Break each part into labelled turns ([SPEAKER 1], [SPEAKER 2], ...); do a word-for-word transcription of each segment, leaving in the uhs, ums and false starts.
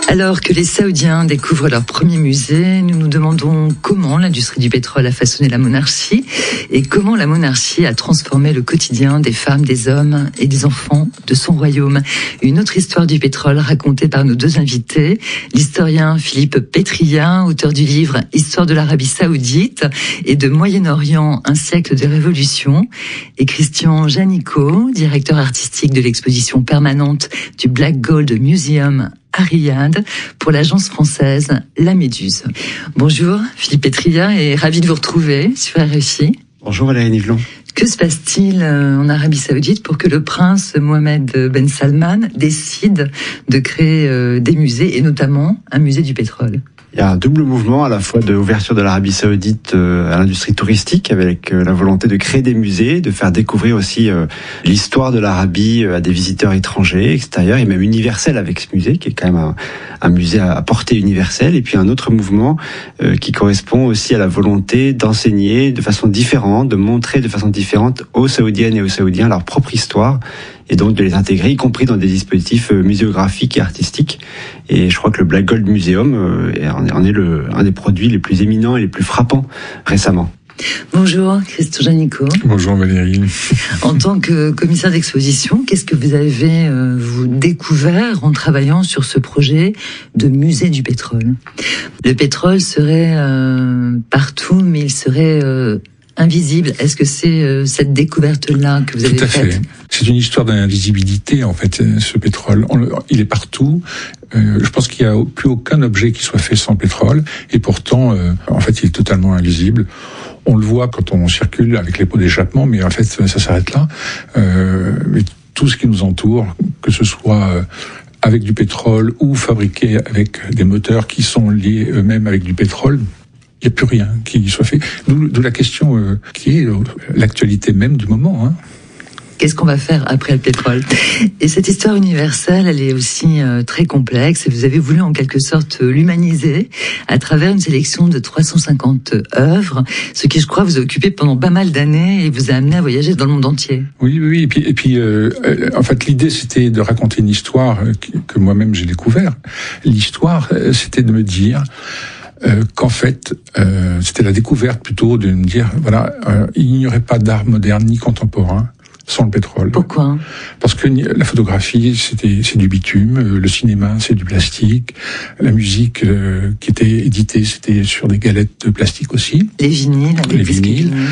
[SPEAKER 1] Alors que les Saoudiens découvrent leur premier musée, nous nous demandons comment l'industrie du pétrole a façonné la monarchie et comment la monarchie a transformé le quotidien des femmes, des hommes et des enfants de son royaume. Une autre histoire du pétrole racontée par nos deux invités, l'historien Philippe Pétrillat, auteur du livre Histoire de l'Arabie Saoudite et de Moyen-Orient, un siècle de révolution, et Christian Janicot, directeur artistique de l'exposition permanente du Black Gold Museum à Riyad pour l'agence française La Méduse. Bonjour Philippe Pétrillat et ravi de vous retrouver sur R F I.
[SPEAKER 2] Bonjour Valérie Nivelon.
[SPEAKER 1] Que se passe-t-il en Arabie Saoudite pour que le prince Mohammed Ben Salman décide de créer des musées et notamment un musée du pétrole ?
[SPEAKER 2] Il y a un double mouvement à la fois de l'ouverture de l'Arabie Saoudite à l'industrie touristique avec la volonté de créer des musées, de faire découvrir aussi l'histoire de l'Arabie à des visiteurs étrangers, extérieurs et même universels avec ce musée qui est quand même un, un musée à portée universelle. Et puis un autre mouvement qui correspond aussi à la volonté d'enseigner de façon différente, de montrer de façon différente aux Saoudiennes et aux Saoudiens leur propre histoire et donc de les intégrer, y compris dans des dispositifs muséographiques et artistiques. Et je crois que le Black Gold Museum en est le, un des produits les plus éminents et les plus frappants récemment.
[SPEAKER 1] Bonjour Christian Janicot.
[SPEAKER 3] Bonjour Valérie.
[SPEAKER 1] En tant que commissaire d'exposition, qu'est-ce que vous avez euh, vous découvert en travaillant sur ce projet de musée du pétrole ? Le pétrole serait euh, partout, mais il serait euh, invisible. Est-ce que c'est euh, cette découverte-là que vous avez faite ?
[SPEAKER 3] Tout à fait. C'est une histoire d'invisibilité, en fait, ce pétrole. On, il est partout. Euh, je pense qu'il n'y a plus aucun objet qui soit fait sans pétrole. Et pourtant, euh, en fait, il est totalement invisible. On le voit quand on circule avec les pots d'échappement, mais en fait, ça s'arrête là. Euh, mais tout ce qui nous entoure, que ce soit avec du pétrole ou fabriqué avec des moteurs qui sont liés eux-mêmes avec du pétrole, il n'y a plus rien qui soit fait. D'où, d'où la question euh, qui est l'actualité même du moment. Hein.
[SPEAKER 1] Qu'est-ce qu'on va faire après le pétrole ? Et cette histoire universelle, elle est aussi euh, très complexe. Et vous avez voulu en quelque sorte l'humaniser à travers une sélection de trois cent cinquante œuvres, ce qui, je crois, vous a occupé pendant pas mal d'années et vous a amené à voyager dans le monde entier.
[SPEAKER 3] Oui, oui, et puis, et puis euh, en fait, l'idée, c'était de raconter une histoire que moi-même j'ai découvert. L'histoire, c'était de me dire Euh, qu'en fait, euh, c'était la découverte plutôt de me dire, voilà, euh, il n'y aurait pas d'art moderne ni contemporain sans le pétrole.
[SPEAKER 1] Pourquoi ?
[SPEAKER 3] Parce que la photographie, c'était, c'est du bitume, le cinéma, c'est du plastique, la musique euh, qui était éditée, c'était sur des galettes de plastique aussi.
[SPEAKER 1] Les vinyles, les,
[SPEAKER 3] les vinyles,
[SPEAKER 1] vinyles.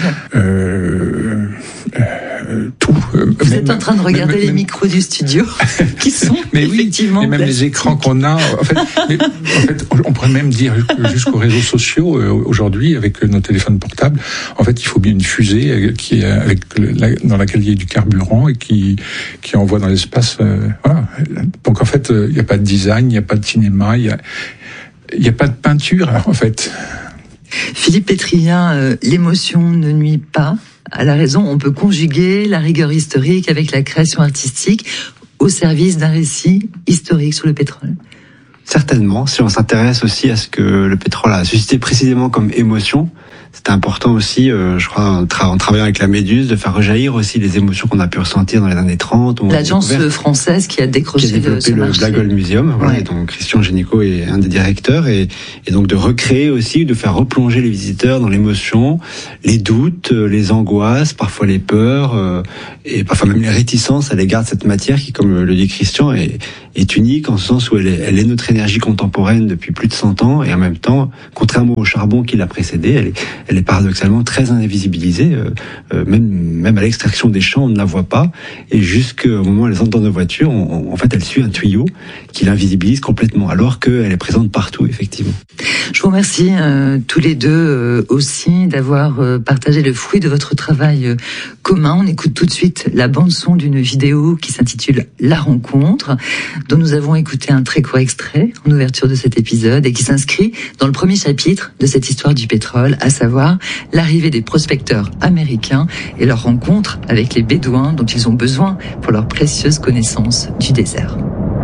[SPEAKER 3] Euh, euh, tout.
[SPEAKER 1] Vous même, êtes en train de regarder même, les même... micros du studio qui sont
[SPEAKER 3] mais
[SPEAKER 1] effectivement
[SPEAKER 3] oui, et même plastiques. Les écrans qu'on a. En fait, mais, en fait, on pourrait même dire jusqu'aux réseaux sociaux euh, aujourd'hui avec nos téléphones portables. En fait, il faut bien une fusée qui est avec la, dans laquelle il y a du carburant et qui qui envoie dans l'espace. Euh, voilà. Donc en fait, il euh, n'y a pas de design, il n'y a pas de cinéma, il y a il y a pas de peinture en fait.
[SPEAKER 1] Philippe Pétrillat, euh, l'émotion ne nuit pas à la raison. On peut conjuguer la rigueur historique avec la création artistique au service d'un récit historique sur le pétrole.
[SPEAKER 2] Certainement, si on s'intéresse aussi à ce que le pétrole a suscité précisément comme émotion, c'était important aussi, euh, je crois, en, tra- en travaillant avec la Méduse, de faire rejaillir aussi les émotions qu'on a pu ressentir dans les années trente.
[SPEAKER 1] L'agence française qui a décroché
[SPEAKER 2] qui a développé le, le Black Gold Museum, voilà, ouais. Et donc Christian Janicot est un des directeurs, et, et donc de recréer aussi, de faire replonger les visiteurs dans l'émotion, les doutes, les angoisses, parfois les peurs, euh, et parfois même les réticences à l'égard de cette matière qui, comme le dit Christian, est, est unique en ce sens où elle est, elle est notre énergie contemporaine depuis plus de cent ans, et en même temps, contrairement au charbon qui l'a précédé, elle est elle est paradoxalement très invisibilisée, euh, euh, même même à l'extraction des champs, on ne la voit pas, et jusqu'au moment où elle entre dans nos voitures, on, on, en fait, elle suit un tuyau qui l'invisibilise complètement, alors qu'elle est présente partout, effectivement.
[SPEAKER 1] Je vous remercie euh, tous les deux euh, aussi d'avoir euh, partagé le fruit de votre travail euh, commun. On écoute tout de suite la bande-son d'une vidéo qui s'intitule « La rencontre », dont nous avons écouté un très court extrait en ouverture de cet épisode et qui s'inscrit dans le premier chapitre de cette histoire du pétrole, à savoir l'arrivée des prospecteurs américains et leur rencontre avec les Bédouins dont ils ont besoin pour leur précieuse connaissance du désert.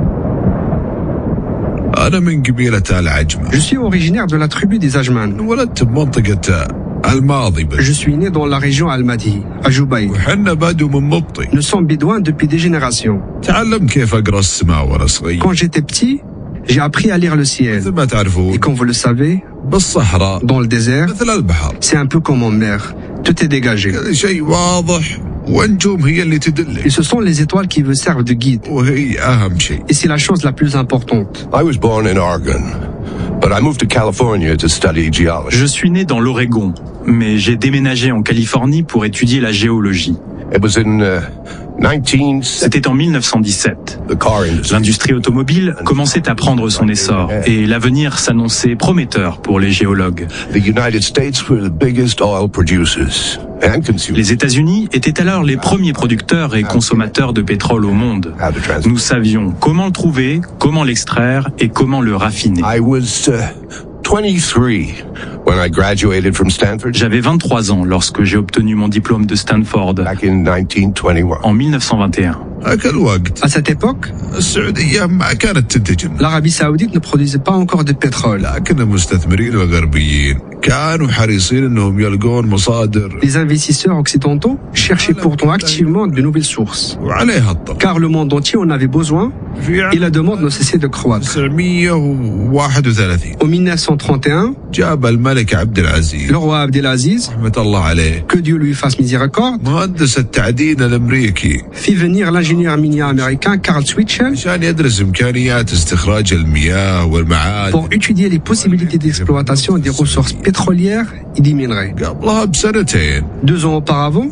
[SPEAKER 4] Je suis originaire de la tribu des Ajman. Je suis né dans la région Al-Madi, à Jubaï. Nous sommes bédouins depuis des générations. Quand j'étais petit, J'ai appris à lire le ciel. Et comme vous le savez, dans le désert, c'est un peu comme en mer. Tout est dégagé. Et ce sont les étoiles qui vous servent de guide. Et c'est la chose la plus importante.
[SPEAKER 5] Je suis né dans l'Oregon, mais j'ai déménagé en Californie pour étudier la géologie. C'était en mille neuf cent dix-sept. L'industrie automobile commençait à prendre son essor et l'avenir s'annonçait prometteur pour les géologues. Les États-Unis étaient alors les premiers producteurs et consommateurs de pétrole au monde. Nous savions comment le trouver, comment l'extraire et comment le raffiner. J'avais vingt-trois ans lorsque j'ai obtenu mon diplôme de Stanford en mille neuf cent vingt et un.
[SPEAKER 4] À cette époque, l'Arabie Saoudite ne produisait pas encore de pétrole. Les investisseurs occidentaux cherchaient pourtant activement de nouvelles sources. Car le monde entier en avait besoin et la demande ne cessait de croître. En mille neuf cent trente et un, le roi Abdelaziz, que Dieu lui fasse miséricorde, fit venir l'ingénieur minier américain Carl Schweitzer pour étudier les possibilités d'exploitation des ressources pétrolières et des minerais. Deux ans auparavant,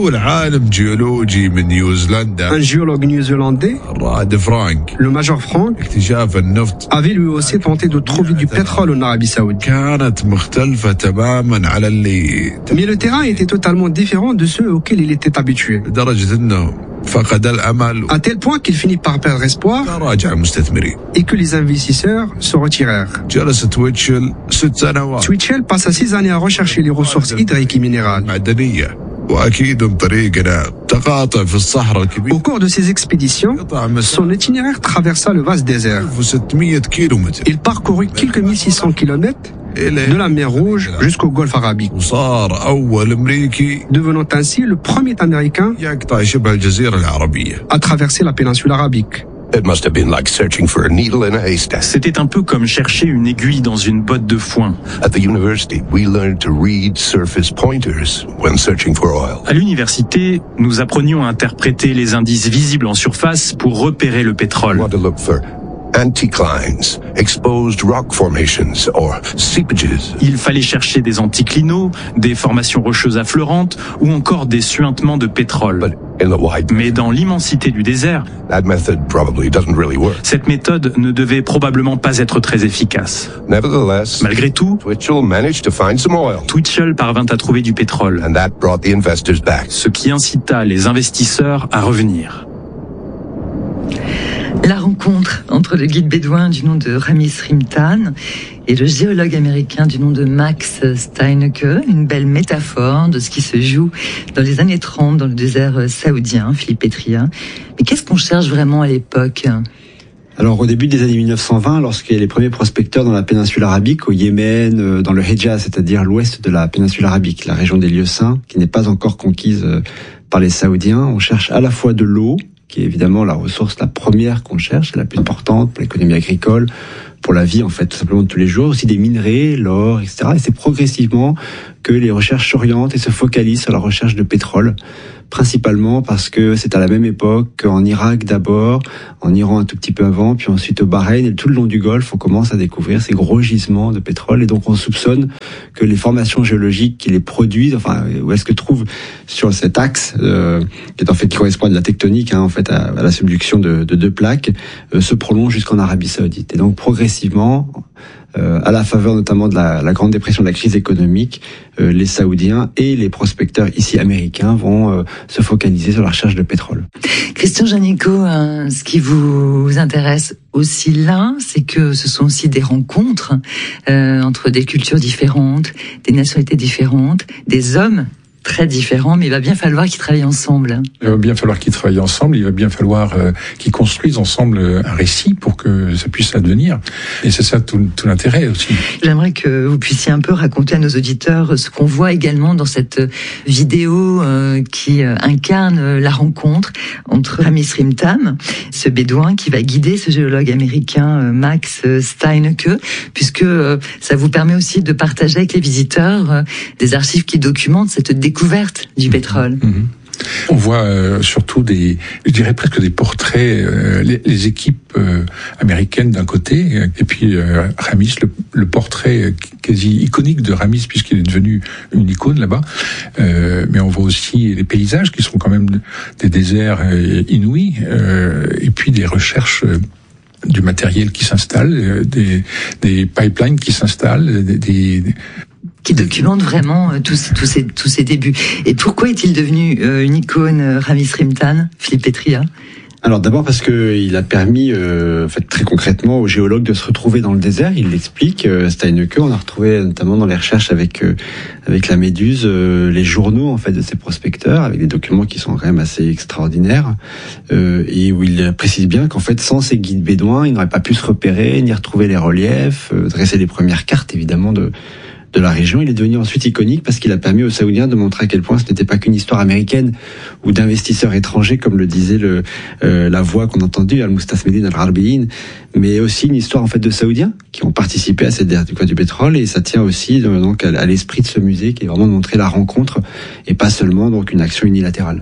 [SPEAKER 4] un géologue néo-zélandais, le Major Frank, avait lui aussi tenté de trouver du pétrole en Arabie Saoudite. Mais le terrain était totalement différent de ceux auxquels il était habitué. À tel point qu'il finit par perdre espoir et que les investisseurs se retirèrent. Schweitzer passa six années à rechercher les ressources hydriques et minérales. Au cours de ces expéditions, son itinéraire traversa le vaste désert. Il parcourut quelques mille six cents kilomètres de la mer Rouge jusqu'au golfe Arabique, devenant ainsi le premier Américain à traverser la péninsule arabique.
[SPEAKER 5] C'était un peu comme chercher une aiguille dans une botte de foin. À l'université, nous apprenions à interpréter les indices visibles en surface pour repérer le pétrole. Anticlines, exposed rock formations or seepages. Il fallait chercher des anticlinaux, des formations rocheuses affleurantes ou encore des suintements de pétrole. Mais dans l'immensité du désert, cette méthode ne devait probablement pas être très efficace. Malgré tout, Twitchell parvint à trouver du pétrole, ce qui incita les investisseurs à revenir.
[SPEAKER 1] La rencontre entre le guide bédouin du nom de Ramiz Rimtan et le géologue américain du nom de Max Steinecke, une belle métaphore de ce qui se joue dans les années trente dans le désert saoudien, Philippe Pétria. Mais qu'est-ce qu'on cherche vraiment à l'époque ?
[SPEAKER 2] Alors au début des années mille neuf cent vingt, lorsqu'il y a les premiers prospecteurs dans la péninsule arabique, au Yémen, dans le Hejaz, c'est-à-dire l'ouest de la péninsule arabique, la région des lieux saints, qui n'est pas encore conquise par les Saoudiens, on cherche à la fois de l'eau, qui est évidemment la ressource la première qu'on cherche, la plus importante pour l'économie agricole, pour la vie en fait tout simplement de tous les jours, aussi des minerais, l'or, et cetera. Et c'est progressivement que les recherches s'orientent et se focalisent sur la recherche de pétrole, principalement parce que c'est à la même époque qu'en Irak d'abord, en Iran un tout petit peu avant, puis ensuite au Bahreïn et tout le long du Golfe, on commence à découvrir ces gros gisements de pétrole et donc on soupçonne que les formations géologiques qui les produisent, enfin où est-ce que trouvent sur cet axe euh, qui est en fait qui correspond à de la tectonique, hein, en fait à, à la subduction de, de deux plaques, euh, se prolonge jusqu'en Arabie Saoudite et donc progressivement. Euh, à la faveur notamment de la, la grande dépression, de la crise économique, euh, les Saoudiens et les prospecteurs ici américains vont euh, se focaliser sur la recherche de pétrole.
[SPEAKER 1] Christian Janico, hein, ce qui vous intéresse aussi là, c'est que ce sont aussi des rencontres euh, entre des cultures différentes, des nationalités différentes, des hommes très différents, mais il va bien falloir qu'ils travaillent ensemble.
[SPEAKER 3] Il va bien falloir qu'ils travaillent ensemble, il va bien falloir euh, qu'ils construisent ensemble un récit pour que ça puisse advenir. Et c'est ça tout, tout l'intérêt aussi.
[SPEAKER 1] J'aimerais que vous puissiez un peu raconter à nos auditeurs ce qu'on voit également dans cette vidéo euh, qui incarne la rencontre entre Ramis Rimtam, ce bédouin qui va guider ce géologue américain euh, Max Steinecke, puisque euh, ça vous permet aussi de partager avec les visiteurs euh, des archives qui documentent cette découverte du pétrole.
[SPEAKER 3] Mmh. On voit euh, surtout des, je dirais presque des portraits, euh, les, les équipes euh, américaines d'un côté, et puis euh, Ramis, le, le portrait quasi iconique de Ramis puisqu'il est devenu une icône là-bas. Euh, mais on voit aussi les paysages qui sont quand même des déserts euh, inouïs, euh, et puis des recherches. Euh, du matériel qui s'installe, des, des pipelines qui s'installent, des, des
[SPEAKER 1] qui documente vraiment euh, tous, tous, ces, tous ces débuts. Et pourquoi est-il devenu euh, une icône, euh, Ramis Rimtam, Philippe Pétria ?
[SPEAKER 2] Alors d'abord parce que il a permis, euh, en fait, très concrètement, aux géologues de se retrouver dans le désert. Il l'explique. Euh, Steinecke, on a retrouvé notamment dans les recherches avec euh, avec la Méduse euh, les journaux en fait de ces prospecteurs, avec des documents qui sont quand même assez extraordinaires, euh, et où il précise bien qu'en fait, sans ces guides bédouins, il n'aurait pas pu se repérer, ni retrouver les reliefs, euh, dresser les premières cartes évidemment de de la région. Il est devenu ensuite iconique parce qu'il a permis aux Saoudiens de montrer à quel point ce n'était pas qu'une histoire américaine ou d'investisseurs étrangers, comme le disait le, euh, la voix qu'on a entendue, Al-Mustasmedin Al-Harbiyin, mais aussi une histoire en fait de Saoudiens qui ont participé à cette découverte du pétrole, et ça tient aussi donc à, à l'esprit de ce musée qui est vraiment de montrer la rencontre et pas seulement donc une action unilatérale.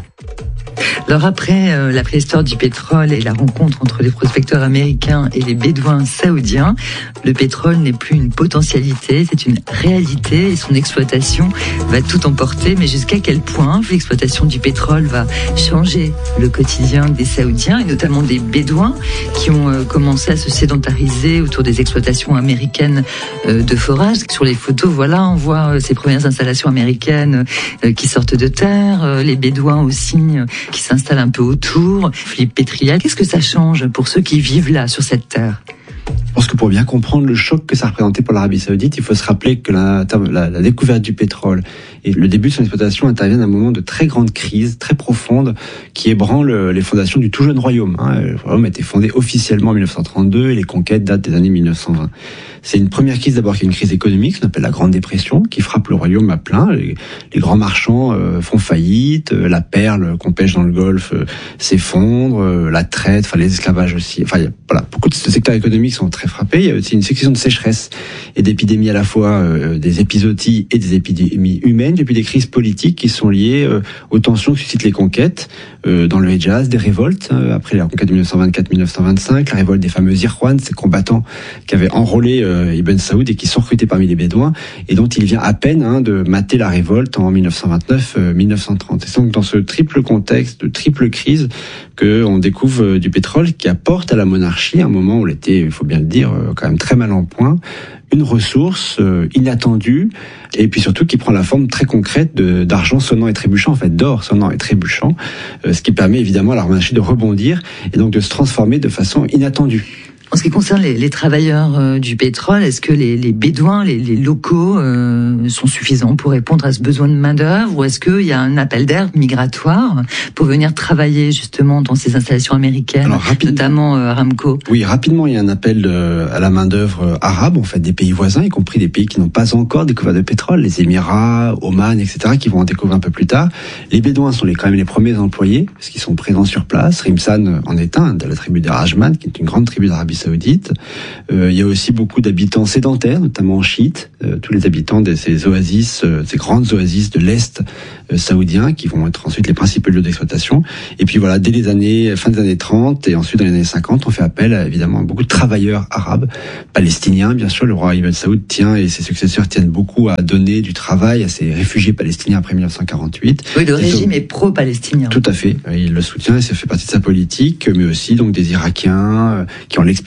[SPEAKER 1] Alors après euh, la préhistoire du pétrole et la rencontre entre les prospecteurs américains et les bédouins saoudiens, le pétrole n'est plus une potentialité, c'est une réalité, et son exploitation va tout emporter. Mais jusqu'à quel point l'exploitation du pétrole va changer le quotidien des Saoudiens, et notamment des bédouins qui ont euh, commencé à se sédentariser autour des exploitations américaines euh, de forage. Sur les photos, voilà, on voit euh, ces premières installations américaines euh, qui sortent de terre, euh, les bédouins aussi euh, qui s'installe un peu autour. Philippe Pétria, qu'est-ce que ça change pour ceux qui vivent là, sur cette terre ?
[SPEAKER 2] Je pense que pour bien comprendre le choc que ça représentait pour l'Arabie Saoudite, il faut se rappeler que la, la, la découverte du pétrole et le début de son exploitation interviennent à un moment de très grande crise, très profonde, qui ébranle les fondations du tout jeune royaume. Le royaume a été fondé officiellement en mille neuf cent trente-deux et les conquêtes datent des années mille neuf cent vingt. C'est une première crise d'abord qui est une crise économique, qu'on appelle la Grande Dépression, qui frappe le royaume à plein. Les, les grands marchands euh, font faillite, euh, la perle qu'on pêche dans le Golfe euh, s'effondre, euh, la traite, enfin les esclavages aussi. Enfin, y a, voilà, beaucoup de secteurs économiques sont très frappés. Il y a aussi une succession de sécheresse et d'épidémies à la fois, euh, des épizooties et des épidémies humaines, et puis des crises politiques qui sont liées euh, aux tensions que suscitent les conquêtes euh, dans le Hejaz, des révoltes euh, après la conquête de mille neuf cent vingt-quatre mille neuf cent vingt-cinq, la révolte des fameux Irwan, ces combattants qui avaient enrôlé euh, Ibn Saoud et qui sont recrutés parmi les Bédouins, et dont il vient à peine hein, de mater la révolte en mille neuf cent vingt-neuf mille neuf cent trente. Et c'est donc dans ce triple contexte de triple crise qu'on découvre euh, du pétrole qui apporte à la monarchie, à un moment où elle était, il faut bien le dire, euh, quand même très mal en point, une ressource euh, inattendue, et puis surtout qui prend la forme très concrète de, d'argent sonnant et trébuchant, en fait d'or sonnant et trébuchant, euh, ce qui permet évidemment à la monarchie de rebondir et donc de se transformer de façon inattendue.
[SPEAKER 1] En ce qui concerne les, les travailleurs euh, du pétrole, est-ce que les, les bédouins, les, les locaux euh, sont suffisants pour répondre à ce besoin de main-d'œuvre, ou est-ce qu'il y a un appel d'air migratoire pour venir travailler justement dans ces installations américaines, alors, notamment euh, Aramco ?
[SPEAKER 2] Oui, rapidement, il y a un appel de, à la main-d'œuvre arabe, en fait, des pays voisins, y compris des pays qui n'ont pas encore découvert de pétrole, les Émirats, Oman, et cetera, qui vont en découvrir un peu plus tard. Les bédouins sont les, quand même les premiers employés, parce qu'ils sont présents sur place. Rimsan en est un, de la tribu des Rajman, qui est une grande tribu d'Arabie Saoudite. Euh, il y a aussi beaucoup d'habitants sédentaires, notamment chiites, euh, tous les habitants de ces oasis, euh, ces grandes oasis de l'Est euh, saoudien, qui vont être ensuite les principaux lieux d'exploitation. Et puis voilà, dès les années, fin des années trente et ensuite dans les années cinquante, on fait appel à, évidemment à beaucoup de travailleurs arabes, palestiniens, bien sûr. Le roi Ibn Saoud tient, et ses successeurs tiennent beaucoup à donner du travail à ces réfugiés palestiniens après mille neuf cent quarante-huit.
[SPEAKER 1] Oui, le régime donc, est pro-palestinien.
[SPEAKER 2] Tout à fait. Il le soutient et ça fait partie de sa politique, mais aussi donc des Irakiens euh, qui ont l'expérience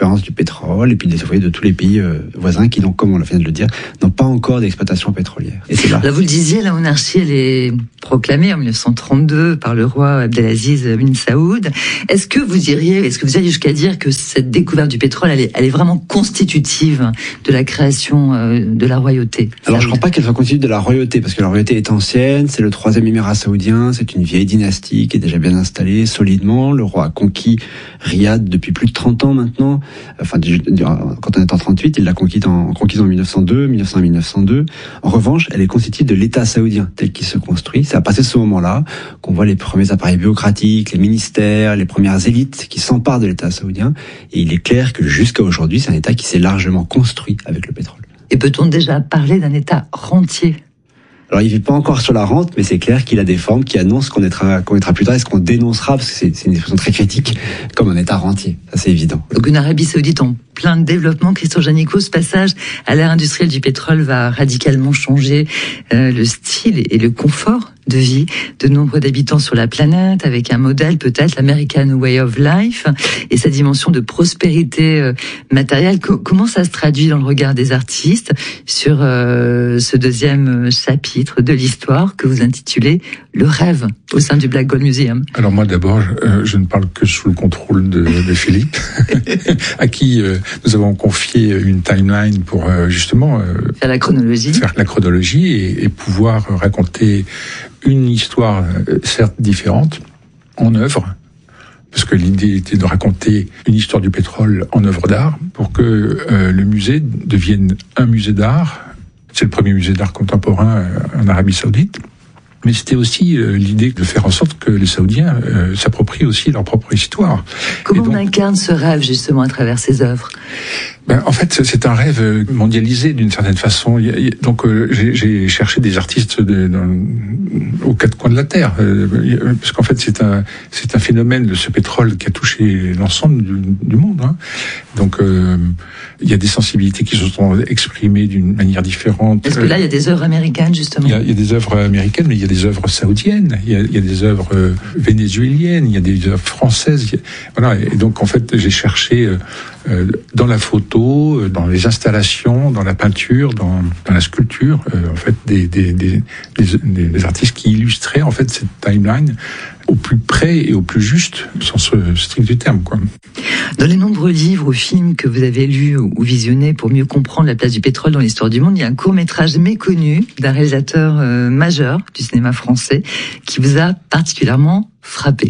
[SPEAKER 2] l'expérience du pétrole et puis des ouvriers de tous les pays euh, voisins qui, donc, comme on vient de le dire, n'ont pas encore d'exploitation pétrolière.
[SPEAKER 1] Et c'est là. Là, vous le disiez, la monarchie, elle est proclamée en mille neuf cent trente-deux par le roi Abdelaziz bin Saoud. Est-ce que vous diriez, est-ce que vous allez jusqu'à dire que cette découverte du pétrole, elle est, elle est vraiment constitutive de la création euh, de la royauté?
[SPEAKER 2] Alors, je ne crois pas qu'elle soit constitutive de la royauté, parce que la royauté est ancienne, c'est le troisième émirat saoudien, c'est une vieille dynastie qui est déjà bien installée, solidement. Le roi a conquis Riyad depuis plus de trente ans maintenant. Enfin, quand on est en trente-huit, il l'a conquis en, conquis en mille neuf cent deux, mille neuf cents, mille neuf cent deux. En revanche, elle est constitutive de l'État saoudien tel qu'il se construit. C'est à partir de ce moment-là qu'on voit les premiers appareils bureaucratiques, les ministères, les premières élites qui s'emparent de l'État saoudien. Et il est clair que jusqu'à aujourd'hui, c'est un État qui s'est largement construit avec le pétrole.
[SPEAKER 1] Et peut-on déjà parler d'un État rentier ?
[SPEAKER 2] Alors, il ne vit pas encore sur la rente, mais c'est clair qu'il a des formes qui annoncent qu'on mettra, qu'on mettra plus tard et ce qu'on dénoncera, parce que c'est, c'est une expression très critique, comme un État rentier. Ça, c'est évident.
[SPEAKER 1] Donc, une Arabie Saoudite en plein développement. Christian Janicot, ce passage à l'ère industrielle du pétrole va radicalement changer euh, le style et le confort de vie de nombreux d'habitants sur la planète, avec un modèle peut-être, l'American Way of Life, et sa dimension de prospérité euh, matérielle. Co- comment ça se traduit dans le regard des artistes sur euh, ce deuxième chapitre de l'histoire que vous intitulez « Le rêve » au sein du Black Gold Museum?
[SPEAKER 3] Alors moi d'abord, je, euh, je ne parle que sous le contrôle de, de Philippe, à qui euh, nous avons confié une timeline pour euh, justement euh,
[SPEAKER 1] faire la chronologie,
[SPEAKER 3] faire la chronologie et, et pouvoir raconter une histoire, euh, certes différente, en œuvre, parce que l'idée était de raconter une histoire du pétrole en œuvre d'art, pour que euh, le musée devienne un musée d'art. C'est le premier musée d'art contemporain euh, en Arabie Saoudite. Mais c'était aussi euh, l'idée de faire en sorte que les Saoudiens euh, s'approprient aussi leur propre histoire.
[SPEAKER 1] Comment donc, on incarne ce rêve justement à travers ces œuvres?
[SPEAKER 3] Ben, en fait, c'est un rêve mondialisé d'une certaine façon. Donc, euh, j'ai, j'ai cherché des artistes de, dans, aux quatre coins de la terre, euh, parce qu'en fait, c'est un, c'est un phénomène de ce pétrole qui a touché l'ensemble du, du monde. Hein. Donc, euh, il y a des sensibilités qui se sont exprimées d'une manière différente.
[SPEAKER 1] Est-ce que là, il y a des œuvres américaines justement?
[SPEAKER 3] Il y a, il y a des œuvres américaines, mais il y a des œuvres saoudiennes, il y a, il y a des œuvres euh, vénézuéliennes, il y a des œuvres françaises. A, voilà. Et donc, en fait, j'ai cherché euh, euh, dans la photo, dans les installations, dans la peinture, dans, dans la sculpture, euh, en fait, des, des, des, des, des artistes qui illustraient en fait cette timeline au plus près et au plus juste, sans ce strict du terme, quoi.
[SPEAKER 1] Dans les nombreux livres ou films que vous avez lus ou visionnés pour mieux comprendre la place du pétrole dans l'histoire du monde, il y a un court-métrage méconnu d'un réalisateur euh, majeur du cinéma français qui vous a particulièrement frappé.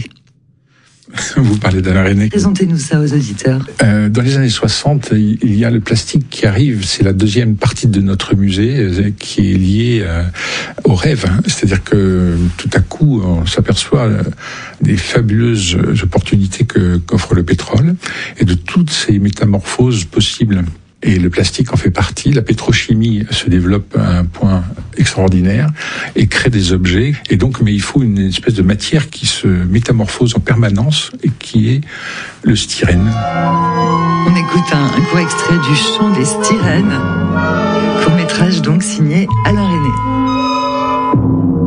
[SPEAKER 3] Vous parlez d'Alain Resnais.
[SPEAKER 1] Présentez-nous ça aux auditeurs.
[SPEAKER 3] Euh, dans les années soixante, il y a le plastique qui arrive. C'est la deuxième partie de notre musée euh, qui est liée euh, au rêve. C'est-à-dire que tout à coup, on s'aperçoit euh, des fabuleuses opportunités que, qu'offre le pétrole et de toutes ces métamorphoses possibles. Et le plastique en fait partie. La pétrochimie se développe à un point extraordinaire et crée des objets. Et donc, mais il faut une espèce de matière qui se métamorphose en permanence et qui est le styrène.
[SPEAKER 1] On écoute un, un court extrait du Chant des styrènes, court-métrage donc signé Alain Resnais.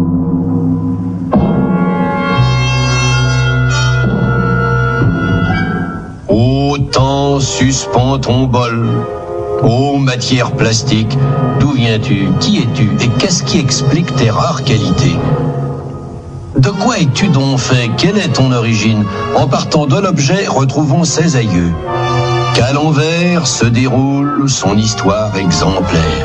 [SPEAKER 6] Ô temps, suspends ton bol. Ô matière plastique, d'où viens-tu? Qui es-tu? Et qu'est-ce qui explique tes rares qualités? De quoi es-tu donc fait? Quelle est ton origine? En partant de l'objet, retrouvons ses aïeux. Qu'à l'envers se déroule son histoire exemplaire.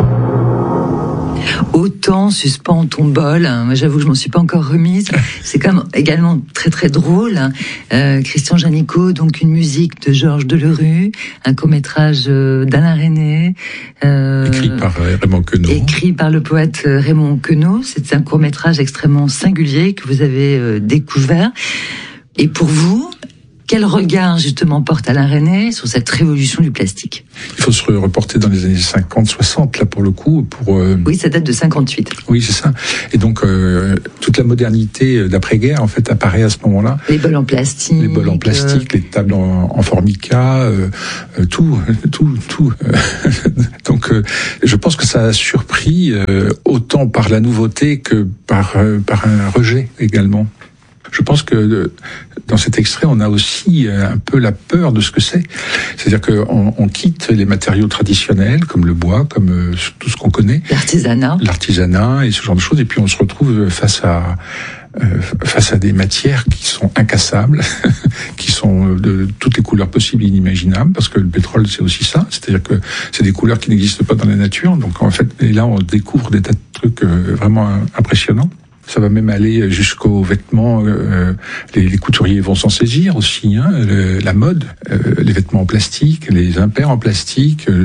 [SPEAKER 1] Autant suspend ton bol. Moi, j'avoue que je m'en suis pas encore remise. C'est quand même également très très drôle. Euh, Christian Janicot, donc une musique de Georges Delerue, un court-métrage d'Alain Resnais.
[SPEAKER 3] Euh, écrit par Raymond Queneau.
[SPEAKER 1] Écrit par le poète Raymond Queneau. C'est un court-métrage extrêmement singulier que vous avez euh, découvert. Et pour vous, quel regard justement porte Alain Resnais sur cette révolution du plastique?
[SPEAKER 3] Il faut se reporter dans les années cinquante soixante là pour le coup. Pour, euh...
[SPEAKER 1] Oui, ça date de cinquante-huit.
[SPEAKER 3] Oui, c'est ça. Et donc euh, toute la modernité d'après-guerre en fait apparaît à ce moment-là.
[SPEAKER 1] Les bols en plastique.
[SPEAKER 3] Les bols en plastique, euh... les tables en, en formica, euh, euh, tout, tout, tout. Donc euh, je pense que ça a surpris euh, autant par la nouveauté que par, euh, par un rejet également. je pense que dans cet extrait, on a aussi un peu la peur de ce que c'est. C'est-à-dire qu'on on quitte les matériaux traditionnels, comme le bois, comme tout ce qu'on connaît.
[SPEAKER 1] L'artisanat.
[SPEAKER 3] L'artisanat et ce genre de choses. Et puis on se retrouve face à euh, face à des matières qui sont incassables, qui sont de toutes les couleurs possibles et inimaginables, parce que le pétrole, c'est aussi ça. C'est-à-dire que c'est des couleurs qui n'existent pas dans la nature. Donc en fait, et là, on découvre des tas de trucs euh, vraiment impressionnants. Ça va même aller jusqu'aux vêtements. Euh, les, les couturiers vont s'en saisir aussi. Hein, le, la mode, euh, les vêtements en plastique, les impairs en plastique. Euh,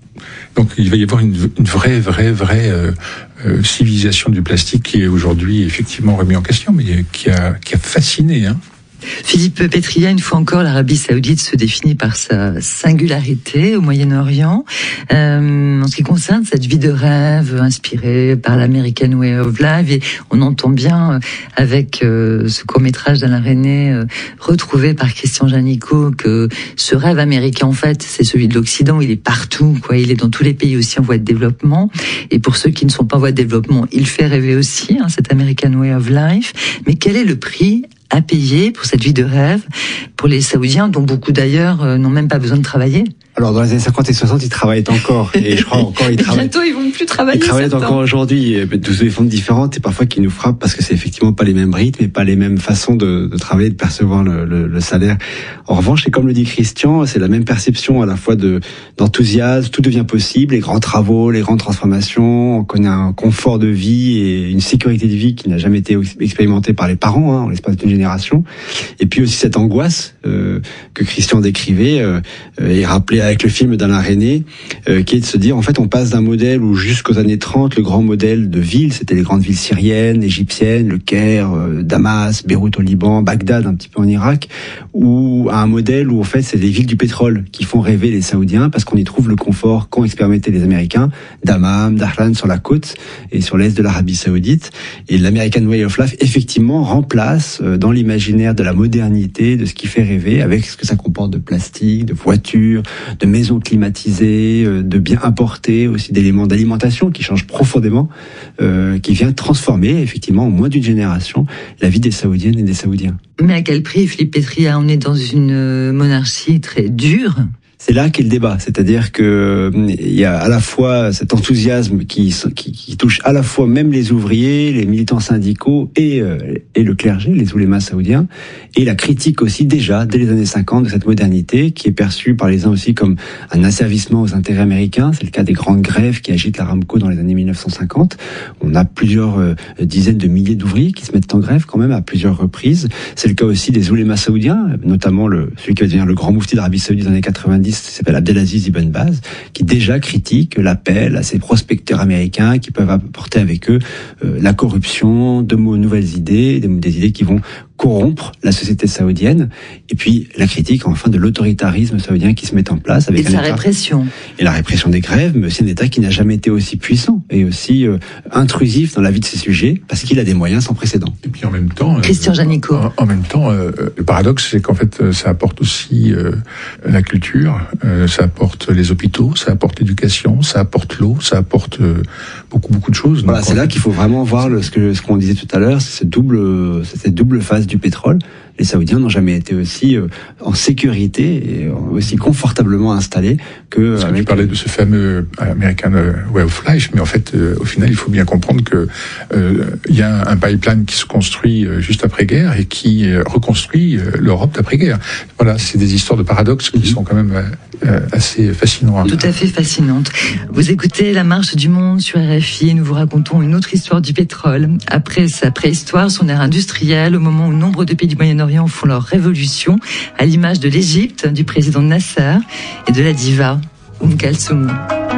[SPEAKER 3] donc il va y avoir une, une vraie, vraie, vraie euh, euh, civilisation du plastique qui est aujourd'hui effectivement remis en question, mais qui a, qui a fasciné. Hein.
[SPEAKER 1] Philippe Petria, une fois encore, l'Arabie Saoudite se définit par sa singularité au Moyen-Orient. Euh, en ce qui concerne cette vie de rêve inspirée par l'American Way of Life, et on entend bien avec euh, ce court-métrage d'Alain Resnais euh, retrouvé par Christian Janicot que ce rêve américain, en fait, c'est celui de l'Occident. Il est partout, quoi. Il est dans tous les pays aussi en voie de développement. Et pour ceux qui ne sont pas en voie de développement, il fait rêver aussi, hein, cet American Way of Life. Mais quel est le prix à payer pour cette vie de rêve pour les Saoudiens, dont beaucoup d'ailleurs euh, n'ont même pas besoin de travailler?
[SPEAKER 2] Alors dans les années cinquante et soixante, ils travaillaient encore, et je crois encore ils travaillent.
[SPEAKER 1] Bientôt, ils vont plus travailler.
[SPEAKER 2] Ils travaillent
[SPEAKER 1] certains.
[SPEAKER 2] encore aujourd'hui, de des formes différentes, et parfois qui nous frappent parce que c'est effectivement pas les mêmes rythmes et pas les mêmes façons de, de travailler, de percevoir le, le, le salaire. En revanche, c'est comme le dit Christian, c'est la même perception à la fois de d'enthousiasme, tout devient possible, les grands travaux, les grandes transformations, on connaît un confort de vie et une sécurité de vie qui n'a jamais été expérimentée par les parents, hein, en l'espace d'une génération. Et puis aussi cette angoisse euh, que Christian décrivait euh, et rappelait avec le film d'Alain Resnais, euh, qui est de se dire, en fait, on passe d'un modèle où jusqu'aux années trente, le grand modèle de ville, c'était les grandes villes syriennes, égyptiennes, le Caire, euh, Damas, Beyrouth au Liban, Bagdad un petit peu en Irak, ou à un modèle où en fait c'est les villes du pétrole qui font rêver les Saoudiens parce qu'on y trouve le confort qu'ont expérimenté les Américains, Dammam, Dahran sur la côte et sur l'est de l'Arabie Saoudite. Et l'American Way of Life effectivement remplace euh, dans l'imaginaire de la modernité, de ce qui fait rêver, avec ce que ça comporte de plastique, de voitures, de maisons climatisées, de biens importés, aussi d'éléments d'alimentation qui changent profondément, euh, qui vient transformer effectivement en moins d'une génération la vie des Saoudiennes et des Saoudiens.
[SPEAKER 1] Mais à quel prix, Philippe Petria? On est dans une monarchie très dure.
[SPEAKER 2] C'est là qu'est le débat, c'est-à-dire que il y a à la fois cet enthousiasme qui, qui, qui touche à la fois même les ouvriers, les militants syndicaux et, euh, et le clergé, les oulémas saoudiens, et la critique aussi déjà dès les années cinquante de cette modernité qui est perçue par les uns aussi comme un asservissement aux intérêts américains. C'est le cas des grandes grèves qui agitent l'Aramco dans les années mille neuf cent cinquante. On a plusieurs euh, dizaines de milliers d'ouvriers qui se mettent en grève quand même à plusieurs reprises. C'est le cas aussi des oulémas saoudiens, notamment le, celui qui va devenir le grand moufti d'Arabie Saoudite dans les années quatre-vingt-dix, qui s'appelle Abdelaziz Ibn Baz, qui déjà critique l'appel à ces prospecteurs américains qui peuvent apporter avec eux euh, la corruption, de nouvelles idées, des, des idées qui vont corrompre la société saoudienne, et puis la critique enfin de l'autoritarisme saoudien qui se met en place avec
[SPEAKER 1] et de sa répression.
[SPEAKER 2] Et la répression des grèves, mais aussi un État qui n'a jamais été aussi puissant et aussi euh, intrusif dans la vie de ses sujets, parce qu'il a des moyens sans précédent.
[SPEAKER 3] Et puis en même temps,
[SPEAKER 1] Christian
[SPEAKER 3] euh,
[SPEAKER 1] Janicot.
[SPEAKER 3] En, en même temps, euh, le paradoxe, c'est qu'en fait, ça apporte aussi euh, la culture, euh, ça apporte les hôpitaux, ça apporte l'éducation, ça apporte l'eau, ça apporte euh, beaucoup beaucoup de choses.
[SPEAKER 2] Voilà,
[SPEAKER 3] donc,
[SPEAKER 2] c'est
[SPEAKER 3] en
[SPEAKER 2] là
[SPEAKER 3] fait,
[SPEAKER 2] qu'il faut vraiment voir le, ce que ce qu'on disait tout à l'heure, c'est cette double, cette double phase du pétrole. Les Saoudiens n'ont jamais été aussi euh, en sécurité et aussi confortablement installés que.
[SPEAKER 3] Parce que
[SPEAKER 2] avec...
[SPEAKER 3] tu parlais de ce fameux American Way of Life, mais en fait, euh, au final, il faut bien comprendre que euh, il y a un pipeline qui se construit euh, juste après-guerre et qui euh, reconstruit euh, l'Europe d'après-guerre. Voilà, c'est des histoires de paradoxes qui mm-hmm. sont quand même euh, assez fascinants.
[SPEAKER 1] Tout à fait fascinantes. Vous écoutez La Marche du Monde sur R F I et nous vous racontons une autre histoire du pétrole. Après sa préhistoire, son ère industrielle, au moment où nombre de pays du Moyen-Orient font leur révolution, à l'image de l'Égypte, du président Nasser et de la diva Oum Kalsoum.